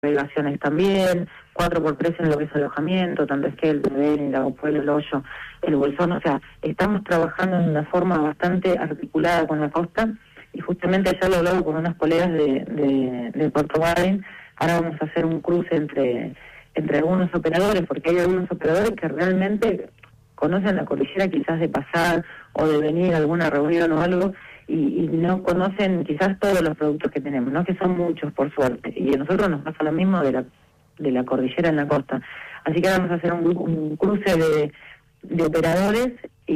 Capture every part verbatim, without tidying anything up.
navegaciones también, cuatro por tres en lo que es alojamiento, tanto es que el Medellín, el Lago Pueblo, el Hoyo, el Bolsón, o sea, estamos trabajando de una forma bastante articulada con la costa, y justamente ya lo he hablado con unos colegas de, de, de Puerto Madryn. Ahora vamos a hacer un cruce entre, entre algunos operadores, porque hay algunos operadores que realmente conocen la cordillera quizás de pasar o de venir a alguna reunión o algo, y, y no conocen quizás todos los productos que tenemos, no que son muchos por suerte, y a nosotros nos pasa lo mismo de la de la cordillera en la costa. Así que vamos a hacer un, un cruce de, de operadores,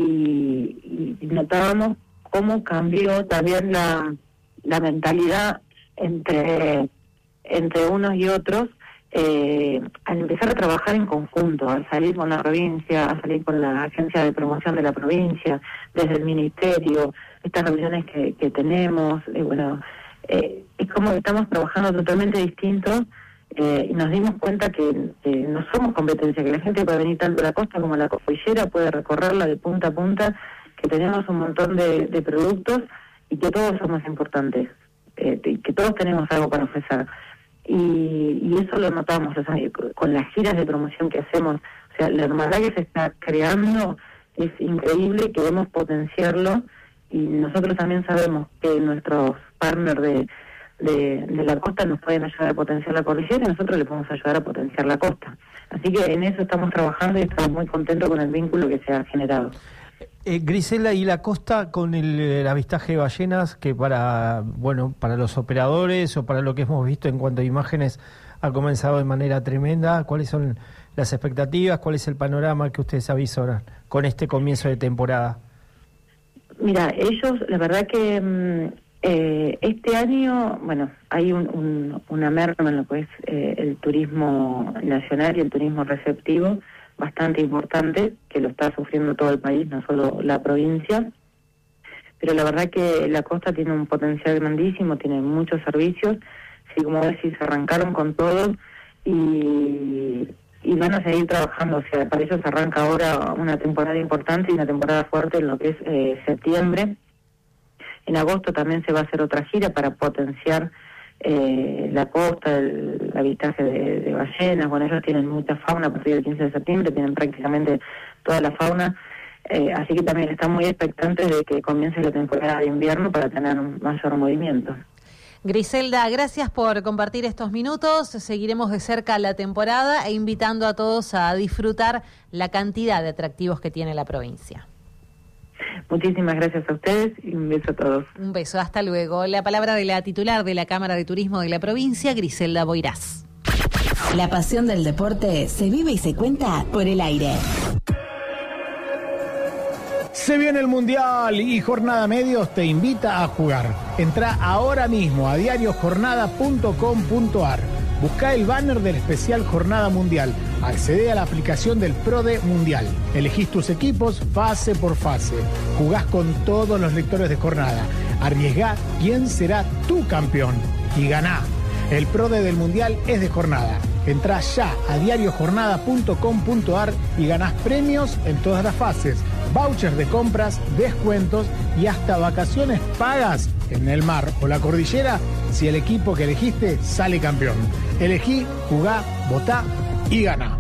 y, y notábamos cómo cambió también la, la mentalidad entre, entre unos y otros, eh, al empezar a trabajar en conjunto, al salir con la provincia, a salir con la agencia de promoción de la provincia, desde el ministerio, estas reuniones que, que tenemos, eh, bueno, eh, es como que estamos trabajando totalmente distintos, eh, y nos dimos cuenta que eh, no somos competencia, que la gente puede venir tanto a la costa como a la cordillera, puede recorrerla de punta a punta, que tenemos un montón de, de productos y que todos somos importantes, eh, y que todos tenemos algo para ofrecer. Y, y eso lo notamos, o sea, con las giras de promoción que hacemos, o sea, la hermandad que se está creando es increíble, queremos potenciarlo, y nosotros también sabemos que nuestros partners de, de, de la costa nos pueden ayudar a potenciar la cordillera, y nosotros le podemos ayudar a potenciar la costa. Así que en eso estamos trabajando y estamos muy contentos con el vínculo que se ha generado. Eh, Griselda, ¿y la costa con el, el avistaje de ballenas, que para bueno para los operadores o para lo que hemos visto en cuanto a imágenes ha comenzado de manera tremenda? ¿Cuáles son las expectativas? ¿Cuál es el panorama que ustedes avisoran con este comienzo de temporada? Mira, ellos, la verdad que eh, este año, bueno, hay un, un, una merma en lo que es eh, el turismo nacional y el turismo receptivo, bastante importante, que lo está sufriendo todo el país, no solo la provincia, pero la verdad que la costa tiene un potencial grandísimo, tiene muchos servicios, así como decís, arrancaron con todo, y, y van a seguir trabajando, o sea, para ellos arranca ahora una temporada importante y una temporada fuerte en lo que es eh, septiembre. En agosto también se va a hacer otra gira para potenciar Eh, la costa, el, el avistaje de, de ballenas. Bueno, ellos tienen mucha fauna a partir del quince de septiembre, tienen prácticamente toda la fauna, eh, así que también están muy expectantes de que comience la temporada de invierno para tener un mayor movimiento. Griselda, gracias por compartir estos minutos, seguiremos de cerca la temporada e invitando a todos a disfrutar la cantidad de atractivos que tiene la provincia. Muchísimas gracias a ustedes y un beso a todos. Un beso, hasta luego. La palabra de la titular de la Cámara de Turismo de la provincia, Griselda Boirás. La pasión del deporte se vive y se cuenta por el aire. Se viene el Mundial y Jornada Medios te invita a jugar. Entrá ahora mismo a diario jornada punto com punto ar. Buscá el banner del especial Jornada Mundial. Accedé a la aplicación del PRODE Mundial. Elegís tus equipos fase por fase. Jugás con todos los lectores de jornada. Arriesgá quién será tu campeón y ganá. El PRODE del Mundial es de jornada. Entrá ya a diario jornada punto com punto ar y ganás premios en todas las fases, vouchers de compras, descuentos y hasta vacaciones pagas en el mar o la cordillera si el equipo que elegiste sale campeón. Elegí, jugá, votá y ganá.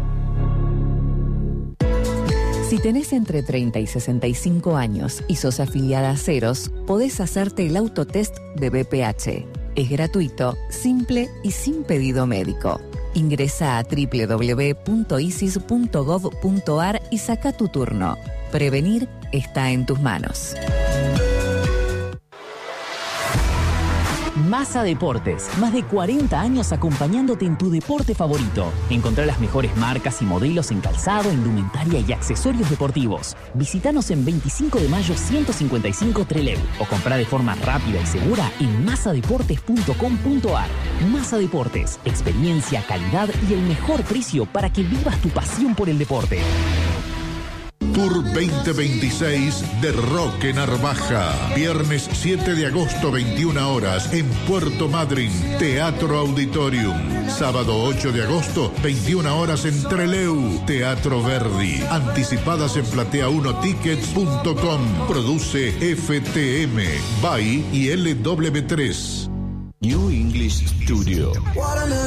Si tenés entre treinta y sesenta y cinco años y sos afiliada a Ceros, podés hacerte el autotest de B P H. Es gratuito, simple y sin pedido médico. Ingresa a doble u doble u doble u punto isis punto gov punto ar y saca tu turno. Prevenir está en tus manos. Massa Deportes, más de cuarenta años acompañándote en tu deporte favorito. Encontrá las mejores marcas y modelos en calzado, indumentaria y accesorios deportivos. Visítanos en veinticinco de mayo ciento cincuenta y cinco Trelew o comprá de forma rápida y segura en massa deportes punto com punto ar. Massa Deportes, experiencia, calidad y el mejor precio para que vivas tu pasión por el deporte. Tour veinte veintiséis de Roque Narvaja. Viernes siete de agosto, veintiuna horas, en Puerto Madryn, Teatro Auditorium. Sábado ocho de agosto, veintiuna horas, en Trelew, Teatro Verdi. Anticipadas en platea uno tickets punto com. Produce F T M, B A I y L W tres. New English Studio.